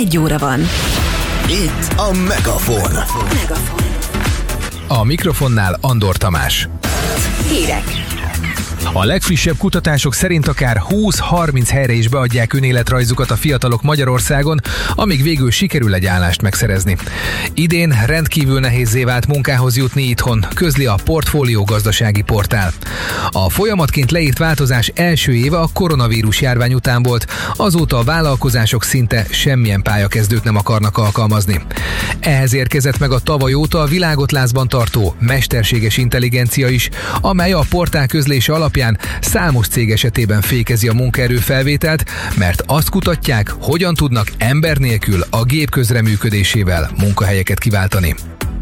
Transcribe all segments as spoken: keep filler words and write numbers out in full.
egy óra van. Itt a Megafon. Megafon. A mikrofonnál Andor Tamás. Hírek. A legfrissebb kutatások szerint akár húsz-harminc helyre is beadják önéletrajzukat a fiatalok Magyarországon, amíg végül sikerül egy állást megszerezni. Idén rendkívül nehézzé vált munkához jutni itthon, közli a Portfólió gazdasági portál. A folyamatként leírt változás első éve a koronavírus járvány után volt, azóta a vállalkozások szinte semmilyen pályakezdőt nem akarnak alkalmazni. Ehhez érkezett meg a tavaly óta a világot lázban tartó mesterséges intelligencia is, amely a portál közlése alapján számos cég esetében fékezi a munkaerőfelvételt, mert azt kutatják, hogyan tudnak ember nélkül a gép közreműködésével munkahelyeket kiváltani.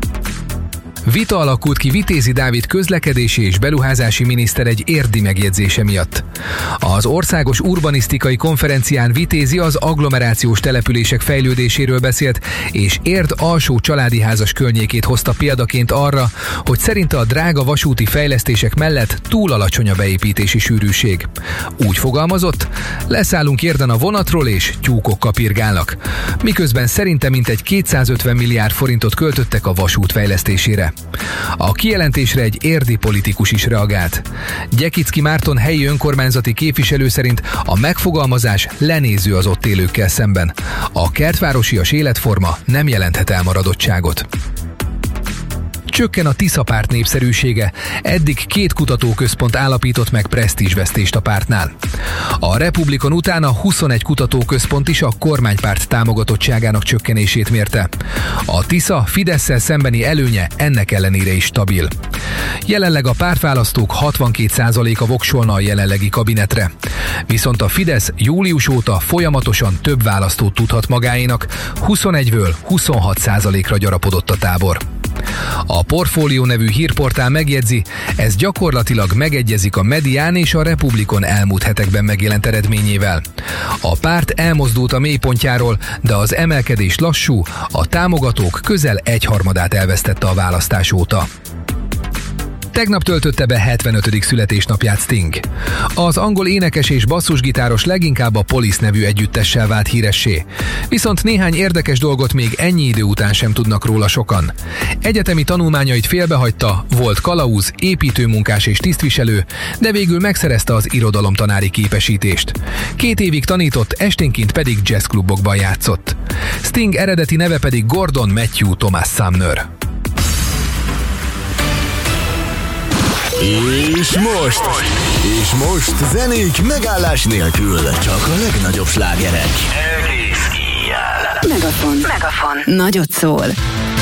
Vita alakult ki Vitézi Dávid közlekedési és beruházási miniszter egy érdi megjegyzése miatt. Az Országos Urbanisztikai Konferencián Vitézi az agglomerációs települések fejlődéséről beszélt, és Érd alsó családi házas környékét hozta példaként arra, hogy szerinte a drága vasúti fejlesztések mellett túl alacsony a beépítési sűrűség. Úgy fogalmazott, leszállunk Érden a vonatról és tyúkok kapirgálnak, miközben szerinte mintegy kétszázötven milliárd forintot költöttek a vasút fejlesztésére. A kijelentésre egy érdi politikus is reagált. Gyekicki Márton helyi önkormányzati képviselő szerint a megfogalmazás lenéző az ott élőkkel szemben. A kertvárosias életforma nem jelenthet elmaradottságot. Csökken a Tisza párt népszerűsége, eddig két kutatóközpont állapított meg presztízsvesztést a pártnál. A Republikon után a huszonegy kutatóközpont is a kormánypárt támogatottságának csökkenését mérte. A Tisza Fidesszel szembeni előnye ennek ellenére is stabil. Jelenleg a pártválasztók hatvankét százaléka voksolna a jelenlegi kabinetre. Viszont a Fidesz július óta folyamatosan több választót tudhat magáénak, huszonegyről huszonhat százalékra gyarapodott a tábor. A Portfólió nevű hírportál megjegyzi, ez gyakorlatilag megegyezik a Medián és a Republikon elmúlt hetekben megjelent eredményével. A párt elmozdult a mélypontjáról, de az emelkedés lassú, a támogatók közel egyharmadát elvesztette a választás óta. Tegnap töltötte be hetvenötödik születésnapját Sting. Az angol énekes és basszusgitáros leginkább a Police nevű együttessel vált híressé. Viszont néhány érdekes dolgot még ennyi idő után sem tudnak róla sokan. Egyetemi tanulmányait félbehagyta, volt kalauz, építőmunkás és tisztviselő, de végül megszerezte az irodalomtanári képesítést. Két évig tanított, esténként pedig jazzklubokban játszott. Sting eredeti neve pedig Gordon Matthew Thomas Sumner. És most, és most zenék megállás nélkül, csak a legnagyobb slágerek. Megafon. Megafon. Nagyot szól.